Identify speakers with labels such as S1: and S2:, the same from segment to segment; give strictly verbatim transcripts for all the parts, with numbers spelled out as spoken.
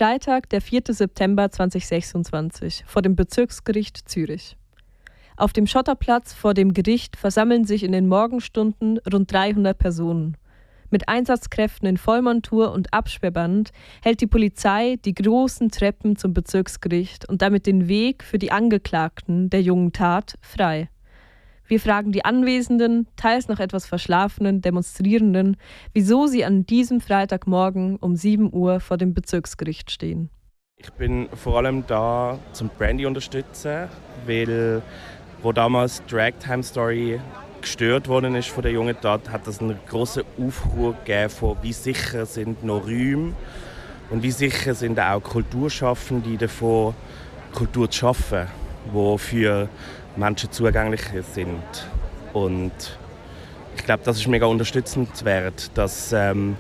S1: Freitag, der vierter September zweitausendsechsundzwanzig, vor dem Bezirksgericht Zürich. Auf dem Schotterplatz vor dem Gericht versammeln sich in den Morgenstunden rund dreihundert Personen. Mit Einsatzkräften in Vollmontur und Absperrband hält die Polizei die großen Treppen zum Bezirksgericht und damit den Weg für die Angeklagten der jungen Tat frei. Wir fragen die anwesenden, teils noch etwas verschlafenen Demonstrierenden, wieso sie an diesem Freitagmorgen um sieben Uhr vor dem Bezirksgericht stehen.
S2: Ich bin vor allem da, zum Brandy unterstützen, weil wo damals die Ragtime Story gestört worden ist von der jungen Tat, hat es einen grossen Aufruhr gegeben von wie sicher sind noch Räume und wie sicher sind auch Kulturschaffende davon, Kultur zu schaffen, die für Menschen zugänglich sind. Und ich glaube, das ist mega unterstützenswert, dass ähm,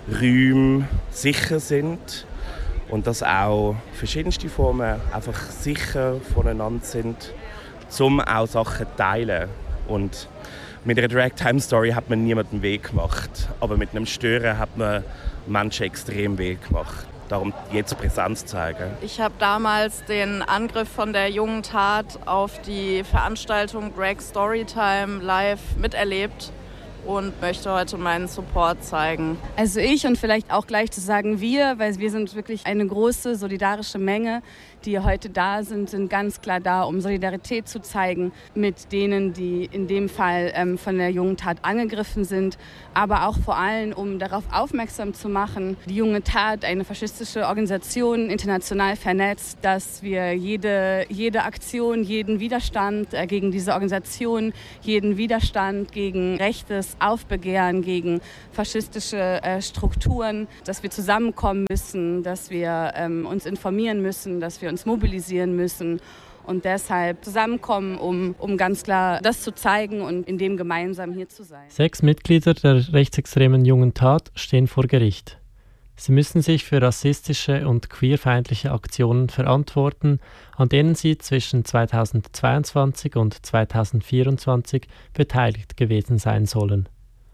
S2: Räume sicher sind und dass auch verschiedenste Formen einfach sicher voneinander sind, um auch Sachen zu teilen. Und mit einer Ragtime-Story hat man niemanden Weg gemacht, aber mit einem Stören hat man Menschen extrem Weg gemacht. Darum jetzt Präsenz zeigen.
S3: Ich habe damals den Angriff von der jungen Tat auf die Veranstaltung Drag Storytime live miterlebt und möchte heute meinen Support zeigen.
S4: Also ich und vielleicht auch gleich zu sagen wir, weil wir sind wirklich eine große solidarische Menge, die heute da sind, sind ganz klar da, um Solidarität zu zeigen mit denen, die in dem Fall ähm, von der jungen Tat angegriffen sind, aber auch vor allem, um darauf aufmerksam zu machen, die junge Tat, eine faschistische Organisation, international vernetzt, dass wir jede, jede Aktion, jeden Widerstand äh, gegen diese Organisation, jeden Widerstand gegen rechtes Aufbegehren, gegen faschistische äh, Strukturen, dass wir zusammenkommen müssen, dass wir ähm, uns informieren müssen, dass wir uns mobilisieren müssen und deshalb zusammenkommen, um, um ganz klar das zu zeigen und in dem gemeinsam hier zu sein.
S5: Sechs Mitglieder der rechtsextremen jungen Tat stehen vor Gericht. Sie müssen sich für rassistische und queerfeindliche Aktionen verantworten, an denen sie zwischen zweitausendzweiundzwanzig und zweitausendvierundzwanzig beteiligt gewesen sein sollen.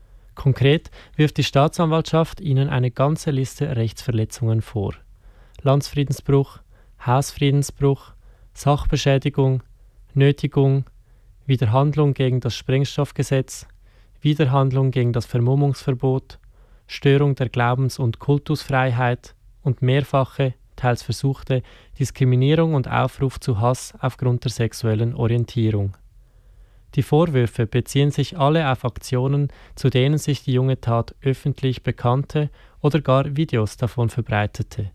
S5: Konkret wirft die Staatsanwaltschaft ihnen eine ganze Liste Rechtsverletzungen vor. Landsfriedensbruch, Hausfriedensbruch, Sachbeschädigung, Nötigung, Widerhandlung gegen das Sprengstoffgesetz, Widerhandlung gegen das Vermummungsverbot, Störung der Glaubens- und Kultusfreiheit und mehrfache, teils versuchte, Diskriminierung und Aufruf zu Hass aufgrund der sexuellen Orientierung. Die Vorwürfe beziehen sich alle auf Aktionen, zu denen sich die junge Tat öffentlich bekannte oder gar Videos davon verbreitete.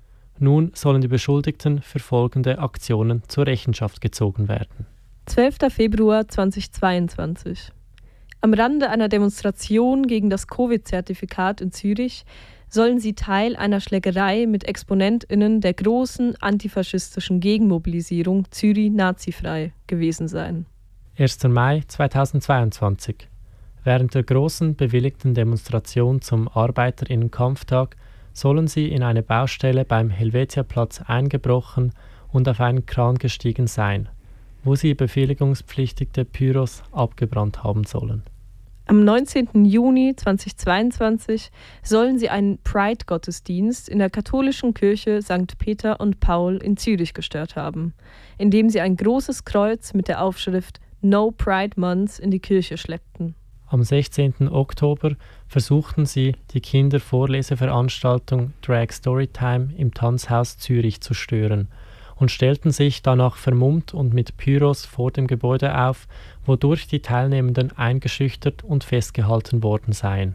S5: Nun sollen die Beschuldigten für folgende Aktionen zur Rechenschaft gezogen werden.
S1: zwölfter Februar zweitausendzweiundzwanzig. Am Rande einer Demonstration gegen das Covid-Zertifikat in Zürich sollen sie Teil einer Schlägerei mit ExponentInnen der großen antifaschistischen Gegenmobilisierung Zürich Nazifrei gewesen sein.
S5: erster Mai zweitausendzweiundzwanzig. Während der großen bewilligten Demonstration zum ArbeiterInnen-Kampftag sollen sie in eine Baustelle beim Helvetiaplatz eingebrochen und auf einen Kran gestiegen sein, wo sie befehligungspflichtige Pyros abgebrannt haben sollen.
S1: Am neunzehnten Juni zweitausendzweiundzwanzig sollen sie einen Pride-Gottesdienst in der katholischen Kirche Sankt Peter und Paul in Zürich gestört haben, indem sie ein großes Kreuz mit der Aufschrift No Pride Month in die Kirche schleppten.
S5: Am sechzehnten Oktober versuchten sie, die Kindervorleseveranstaltung Drag Storytime im Tanzhaus Zürich zu stören und stellten sich danach vermummt und mit Pyros vor dem Gebäude auf, wodurch die Teilnehmenden eingeschüchtert und festgehalten worden seien.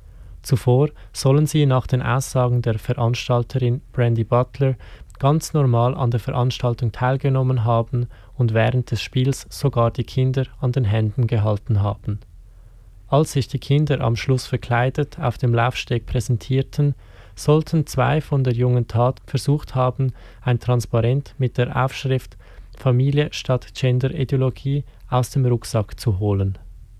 S5: Zuvor sollen sie nach den Aussagen der Veranstalterin Brandy Butler ganz normal an der Veranstaltung teilgenommen haben und während des Spiels sogar die Kinder an den Händen gehalten haben. Als sich die Kinder am Schluss verkleidet auf dem Laufsteg präsentierten, sollten zwei von der jungen Tat versucht haben, ein Transparent mit der Aufschrift Familie statt Gender-Ideologie aus dem Rucksack zu holen.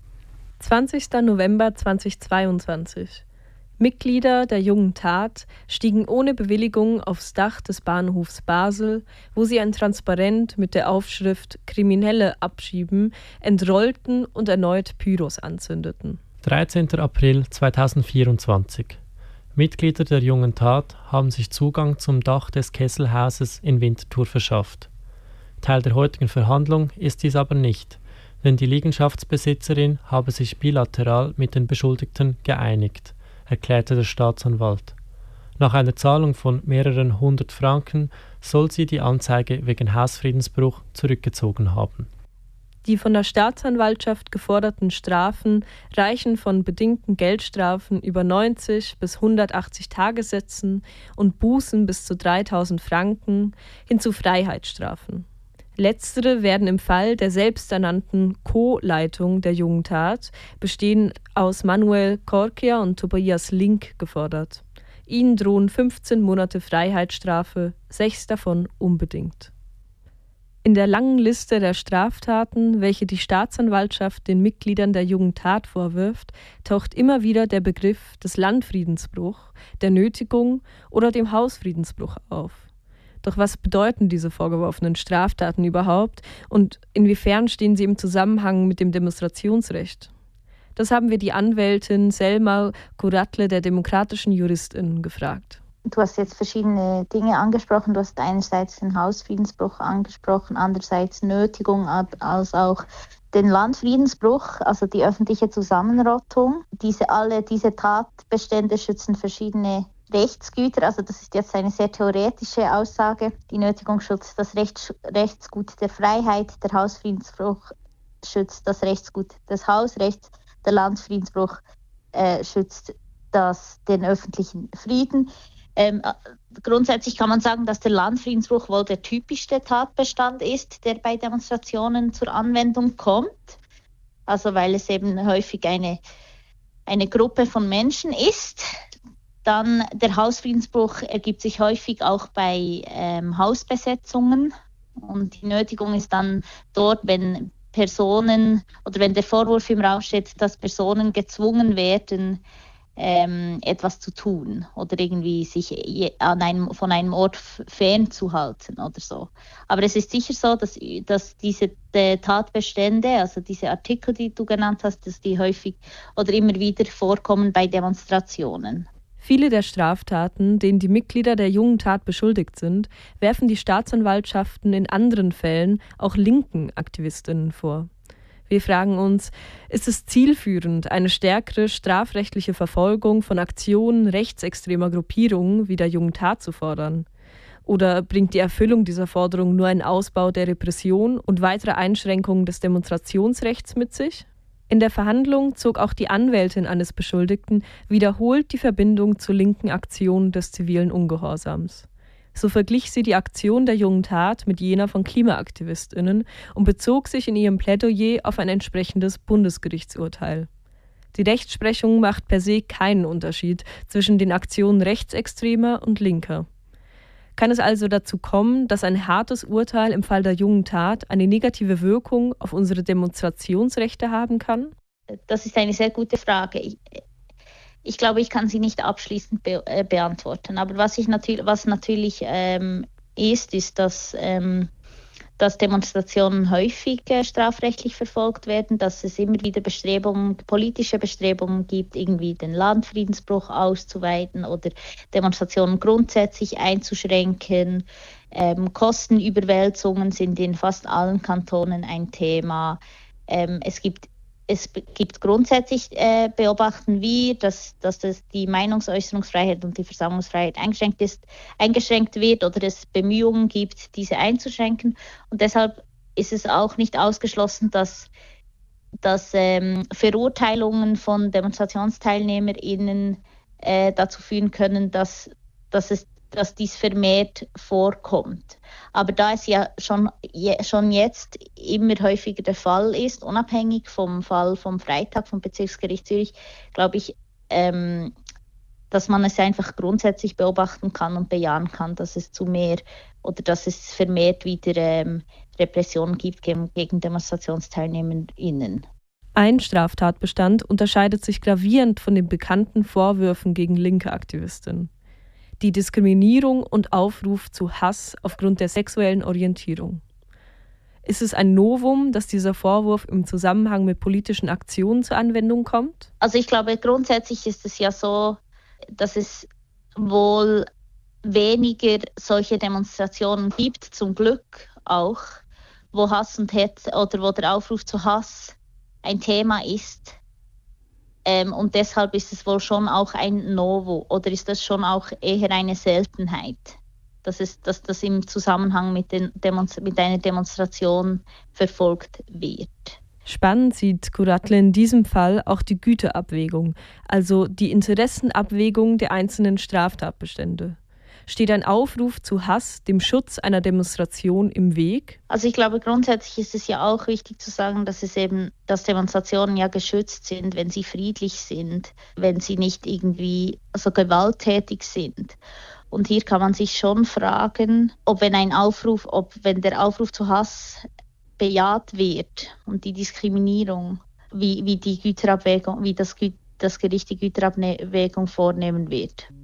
S1: zwanzigster November zweitausendzweiundzwanzig. Mitglieder der jungen Tat stiegen ohne Bewilligung aufs Dach des Bahnhofs Basel, wo sie ein Transparent mit der Aufschrift Kriminelle abschieben, entrollten und erneut Pyros anzündeten.
S5: dreizehnter April zweitausendvierundzwanzig. Mitglieder der Jungen Tat haben sich Zugang zum Dach des Kesselhauses in Winterthur verschafft. Teil der heutigen Verhandlung ist dies aber nicht, denn die Liegenschaftsbesitzerin habe sich bilateral mit den Beschuldigten geeinigt, erklärte der Staatsanwalt. Nach einer Zahlung von mehreren hundert Franken soll sie die Anzeige wegen Hausfriedensbruch zurückgezogen haben.
S1: Die von der Staatsanwaltschaft geforderten Strafen reichen von bedingten Geldstrafen über neunzig bis hundertachtzig Tagessätzen und Bußen bis zu dreitausend Franken hin zu Freiheitsstrafen. Letztere werden im Fall der selbsternannten Co-Leitung der Jungen Tat, bestehend aus Manuel Corkia und Tobias Link, gefordert. Ihnen drohen fünfzehn Monate Freiheitsstrafe, sechs davon unbedingt. In der langen Liste der Straftaten, welche die Staatsanwaltschaft den Mitgliedern der Jungen Tat vorwirft, taucht immer wieder der Begriff des Landfriedensbruchs, der Nötigung oder dem Hausfriedensbruch auf. Doch was bedeuten diese vorgeworfenen Straftaten überhaupt und inwiefern stehen sie im Zusammenhang mit dem Demonstrationsrecht? Das haben wir die Anwältin Selma Kuratle der Demokratischen JuristInnen gefragt.
S6: Du hast jetzt verschiedene Dinge angesprochen. Du hast einerseits den Hausfriedensbruch angesprochen, andererseits Nötigung, als auch den Landfriedensbruch, also die öffentliche Zusammenrottung. Diese, alle diese Tatbestände schützen verschiedene Rechtsgüter. Also das ist jetzt eine sehr theoretische Aussage. Die Nötigung schützt das Rechts, Rechtsgut der Freiheit, der Hausfriedensbruch schützt das Rechtsgut des Hausrechts, der Landfriedensbruch äh, schützt das, den öffentlichen Frieden. Ähm, grundsätzlich kann man sagen, dass der Landfriedensbruch wohl der typischste Tatbestand ist, der bei Demonstrationen zur Anwendung kommt. Also weil es eben häufig eine, eine Gruppe von Menschen ist. Dann der Hausfriedensbruch ergibt sich häufig auch bei ähm, Hausbesetzungen. Und die Nötigung ist dann dort, wenn Personen oder wenn der Vorwurf im Raum steht, dass Personen gezwungen werden, Ähm, etwas zu tun oder irgendwie sich je, an einem, von einem Ort fernzuhalten oder so. Aber es ist sicher so, dass, dass diese äh, Tatbestände, also diese Artikel, die du genannt hast, dass die häufig oder immer wieder vorkommen bei Demonstrationen.
S1: Viele der Straftaten, denen die Mitglieder der Jungen Tat beschuldigt sind, werfen die Staatsanwaltschaften in anderen Fällen auch linken AktivistInnen vor. Wir fragen uns, ist es zielführend, eine stärkere strafrechtliche Verfolgung von Aktionen rechtsextremer Gruppierungen wie der Jungen Tat zu fordern? Oder bringt die Erfüllung dieser Forderung nur einen Ausbau der Repression und weitere Einschränkungen des Demonstrationsrechts mit sich? In der Verhandlung zog auch die Anwältin eines Beschuldigten wiederholt die Verbindung zur linken Aktion des zivilen Ungehorsams. So verglich sie die Aktion der Jungen Tat mit jener von KlimaaktivistInnen und bezog sich in ihrem Plädoyer auf ein entsprechendes Bundesgerichtsurteil. Die Rechtsprechung macht per se keinen Unterschied zwischen den Aktionen Rechtsextremer und Linker. Kann es also dazu kommen, dass ein hartes Urteil im Fall der Jungen Tat eine negative Wirkung auf unsere Demonstrationsrechte haben kann?
S6: Das ist eine sehr gute Frage. Ich, Ich glaube, ich kann sie nicht abschließend be- äh, beantworten. Aber was, ich natür- was natürlich ähm, ist, ist, dass, ähm, dass Demonstrationen häufig äh, strafrechtlich verfolgt werden, dass es immer wieder Bestrebungen, politische Bestrebungen gibt, irgendwie den Landfriedensbruch auszuweiten oder Demonstrationen grundsätzlich einzuschränken. Ähm, Kostenüberwälzungen sind in fast allen Kantonen ein Thema. Ähm, es gibt Es gibt grundsätzlich äh, beobachten wir, dass, dass das die Meinungsäußerungsfreiheit und die Versammlungsfreiheit eingeschränkt ist, eingeschränkt wird oder es Bemühungen gibt, diese einzuschränken. Und deshalb ist es auch nicht ausgeschlossen, dass, dass ähm, Verurteilungen von DemonstrationsteilnehmerInnen äh, dazu führen können, dass, dass, es, dass dies vermehrt vorkommt. Aber da es ja schon, je, schon jetzt immer häufiger der Fall ist, unabhängig vom Fall vom Freitag vom Bezirksgericht Zürich, glaube ich, ähm, dass man es einfach grundsätzlich beobachten kann und bejahen kann, dass es zu mehr oder dass es vermehrt wieder ähm, Repressionen gibt gegen, gegen DemonstrationsteilnehmerInnen.
S1: Ein Straftatbestand unterscheidet sich gravierend von den bekannten Vorwürfen gegen linke Aktivistinnen: die Diskriminierung und Aufruf zu Hass aufgrund der sexuellen Orientierung. Ist es ein Novum, dass dieser Vorwurf im Zusammenhang mit politischen Aktionen zur Anwendung kommt?
S6: Also ich glaube, grundsätzlich ist es ja so, dass es wohl weniger solche Demonstrationen gibt, zum Glück auch, wo Hass und Hetze oder wo der Aufruf zu Hass ein Thema ist. Ähm, und deshalb ist es wohl schon auch ein Novo oder ist das schon auch eher eine Seltenheit, dass, es, dass das im Zusammenhang mit, den Demonst- mit einer Demonstration verfolgt wird.
S1: Spannend sieht Kuratle in diesem Fall auch die Güterabwägung, also die Interessenabwägung der einzelnen Straftatbestände. Steht ein Aufruf zu Hass dem Schutz einer Demonstration im Weg?
S6: Also ich glaube, grundsätzlich ist es ja auch wichtig zu sagen, dass es eben, dass Demonstrationen ja geschützt sind, wenn sie friedlich sind, wenn sie nicht irgendwie so gewalttätig sind. Und hier kann man sich schon fragen, ob wenn ein Aufruf, ob wenn der Aufruf zu Hass bejaht wird und die Diskriminierung, wie, wie die Güterabwägung, wie das, das Gericht die Güterabwägung vornehmen wird.